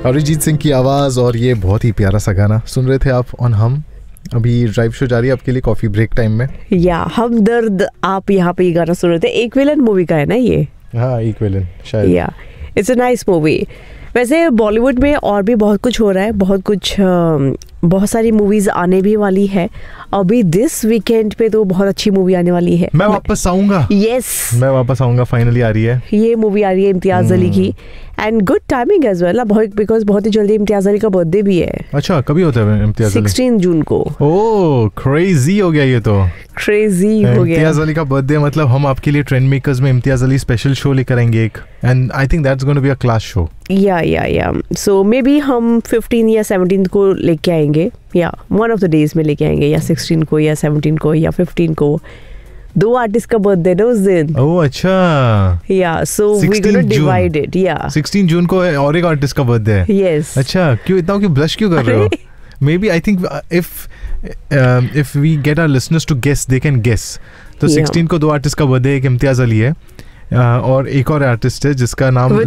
अरिजीत सिंह की आवाज़ और ये बहुत ही प्यारा सा गाना सुन रहे थे आप ऑन हम। अभी ड्राइव शो जारी है आपके लिए कॉफ़ी ब्रेक टाइम में। या हमदर्द आप यहाँ पे ये गाना सुन रहे थे। एक विलन मूवी का है ना ये? हाँ, एक विलन शायद। या इट्स अ नाइस मूवी। वैसे बॉलीवुड में और भी बहुत कुछ हो रहा है, बहुत सारी मूवीज आने भी वाली है। अभी दिस वीकेंड पे तो बहुत अच्छी मूवी आने वाली है। मैं वापस आऊंगा। यस, मैं वापस आऊंगा फाइनली आ रही है ये मूवी, आ रही है इम्तियाज अली की। And good timing as well, because बहुत ही जल्दी इम्तियाज अली का बर्थडे भी है। अच्छा, कभी होता है इम्तियाज अली? 16 जून को। ओह, क्रेजी हो गया ये तो। क्रेजी हो गया। इम्तियाज अली का बर्थडे, मतलब हम आपके लिए ट्रेंड मेकर्स में इम्तियाज अली स्पेशल शो लेकर आएंगे एक, and I think that's gonna be a class show. या सो मे बी हम 15 या 17 को लेके आएंगे, या वन ऑफ द डेज में लेके आएंगे, या 16 को या 17 को या 15 को। 2 आर्टिस्ट का बर्थडे ना उस दिन। ओह अच्छा। या so we gonna divide it. या 16 जून को और एक आर्टिस्ट का बर्थडे है। यस। अच्छा, क्यों ब्लश क्यों कर रहे हो? Maybe I think if we get our listeners to guess, they can guess. तो 16 को 2 आर्टिस्ट का बर्थडे, एक इम्तियाज अली है और एक और आर्टिस्ट है जिसका नाम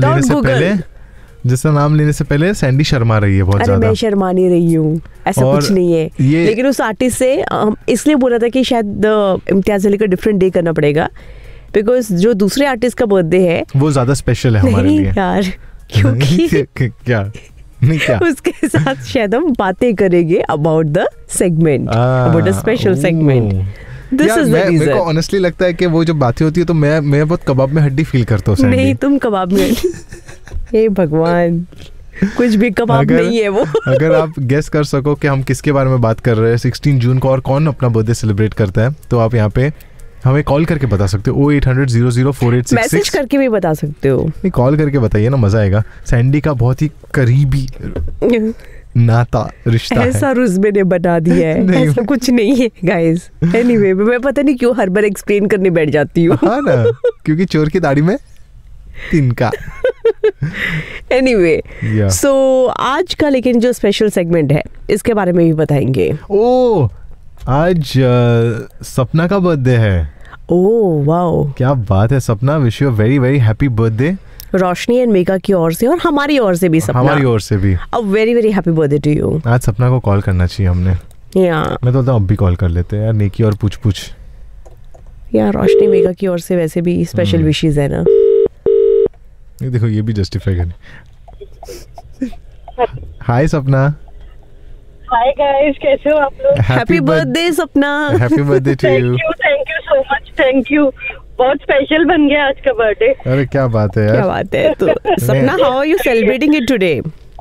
लेने से पहले सैंडी शर्मा रही है बहुत ज्यादा। मैं शर्मा नहीं रही हूँ, ऐसा कुछ नहीं है। लेकिन उस आर्टिस्ट से इसलिए बोला था कि शायद इम्तियाज अली का डिफरेंट डे करना पड़ेगा, बिकॉज जो दूसरे आर्टिस्ट का बर्थडे है वो ज्यादा स्पेशल है हमारे लिए यार। क्योंकि क्या उसके साथ शायद हम बातें करेंगे about the segment, about the special segment. This is the reason. मेरे को ऑनेस्टली लगता है कि वो जब बातें होती है तो मैं बहुत कबाब में हड्डी फील करता हूँ। नहीं, तुम कबाब में हे भगवान, कुछ भी कबाब नहीं है वो। अगर आप गेस कर सको कि हम किसके बारे में बात कर रहे हैं 16 जून को और कौन अपना बर्थडे सेलिब्रेट करता है, तो आप यहाँ पे हमें कॉल करके बता सकते हो। 0800-004866। मैसेज करके भी बता सकते हो। नहीं, कॉल करके बताइए ना, मजा आएगा। सैंडी का बहुत ही करीबी नाता रिश्ता है। ऐसा रुज़ ने बना दिया है। ऐसा कुछ नहीं है गाइस। एनीवे, मैं पता नहीं क्यों हर बार एक्सप्लेन करने बैठ जाती हूँ। हाँ ना, क्योंकि चोर की दाढ़ी में तिनका। एनीवे, सो आज का लेकिन जो स्पेशल सेगमेंट है इसके बारे में भी बताएंगे। ओह, आज सपना का बर्थडे है। ओह वाओ, क्या बात है सपना, wish you very very happy birthday. Roshni and mega की ओर से और हमारी ओर से भी सपना, हमारी ओर से भी a very very happy birthday to you. आज सपना को कॉल करना चाहिए हमने। मैं तो बोलता हूँ अब भी कॉल कर लेते हैं यार, नेकी और पूछ यार। रोशनी मेगा की ओर से वैसे भी स्पेशल विशेस है ना। देखो ये भी जस्टिफाई करनी। हाय सपना। हाय गाइस, कैसे हो आप लोग? हैप्पी बर्थडे सपना। Happy birthday to you. Thank you so much, thank you. बहुत स्पेशल बन गया आज का बर्थडे। अरे क्या बात है यार, क्या बात है। तो सपना, how are you celebrating it today?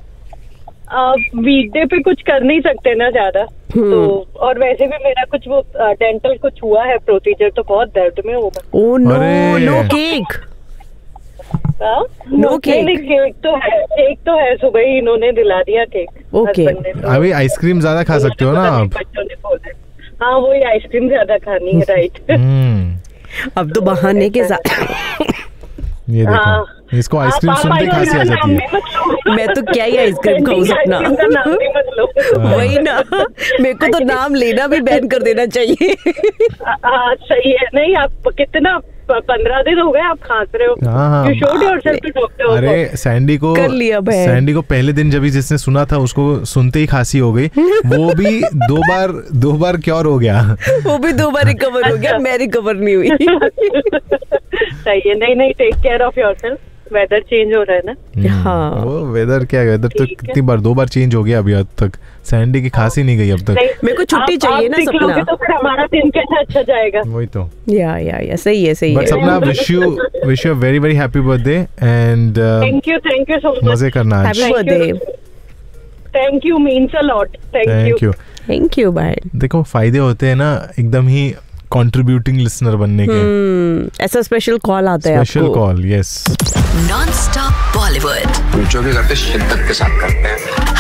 वीकडे पे कुछ कर नहीं सकते ना ज्यादा, तो और वैसे भी मेरा कुछ वो डेंटल कुछ हुआ है प्रोसीजर, तो बहुत दर्द में हूँ। Oh no, no cake. No cake. Cake तो है, सुबह ही इन्होंने दिला दिया केक। ओके, अभी आइसक्रीम ज्यादा खा सकते हो ना आप। हाँ, वही आइसक्रीम ज्यादा खानी है, राइट। अब तो बहाने के साथ ये देखो, इसको आइसक्रीम सुनते खांसी आ जाती है। मैं तो क्या ही आइसक्रीम खाऊं सपना। वही ना, मेरे को तो नाम लेना भी बैन कर देना चाहिए। सही है। नहीं, आप कितना 15 दिन हो गए आप खांस रहे हो। You showed yourself to doctor। अरे सैंडी को कर लिया भाई। सैंडी को पहले दिन जब जिसने सुना था उसको सुनते ही खांसी हो गई। वो भी दो बार क्योर हो गया। वो भी 2 बार रिकवर हो गया, मैं रिकवर नहीं हुई। सही है। नहीं, take care of yourself. Weather change हो रहा है ना। हाँ, वो वेदर तो कितनी बार 2 बार चेंज हो गया अभी अब तक। सैंडी की खांसी नहीं गई अब तक। मेरे को छुट्टी चाहिए ना सपना, तो फिर हमारा दिन कैसे अच्छा जाएगा। वही तो। या सही है। बट सपना, wish you very very happy birthday and thank you so much. मजे करना आज। Happy birthday. Thank you, means a lot. Thank you bye. देखो फायदे होते हैं ना एकदम ही कंट्रीब्यूटिंग लिसनर बनने के। ऐसा स्पेशल कॉल आता है आपको। Special call, yes. Non stop Bollywood, जो भी करते शिद्दत के साथ करते हैं।